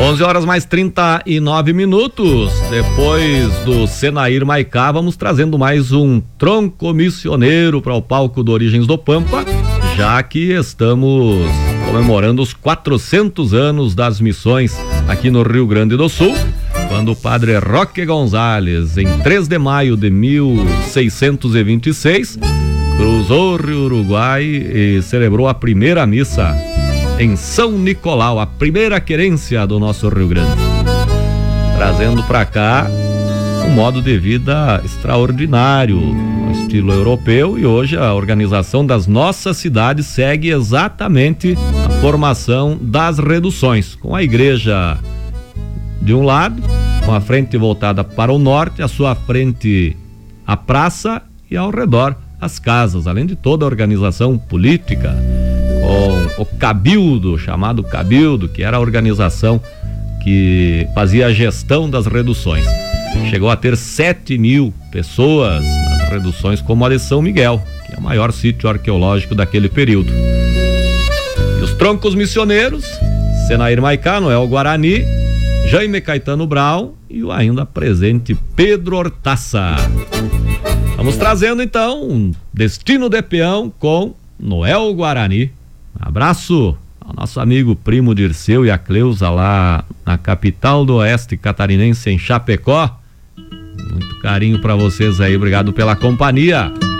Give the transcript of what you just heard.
11 horas mais 39 minutos. Depois do Senair Maicá, vamos trazendo mais um tronco missioneiro para o palco do Origens do Pampa, já que estamos comemorando os 400 anos das missões aqui no Rio Grande do Sul, quando o padre Roque Gonzalez, em 3 de maio de 1626, cruzou o Rio Uruguai e celebrou a primeira missa em São Nicolau, a primeira querência do nosso Rio Grande, trazendo para cá um modo de vida extraordinário, no estilo europeu, e hoje a organização das nossas cidades segue exatamente a formação das reduções, com a igreja de um lado, com a frente voltada para o norte, à sua frente a praça e ao redor as casas, além de toda a organização política, com o Cabildo, chamado Cabildo, que era a organização que fazia a gestão das reduções. Chegou a ter 7.000 pessoas nas reduções, como a de São Miguel, que é o maior sítio arqueológico daquele período. E os troncos missioneiros, Senair Maicá, Noel Guarani, Jaime Caetano Brown e o ainda presente Pedro Hortaça. Vamos trazendo então um Destino de Peão com Noel Guarani. Abraço ao nosso amigo primo Dirceu e a Cleusa lá na capital do oeste catarinense, em Chapecó. Muito carinho pra vocês aí, obrigado pela companhia.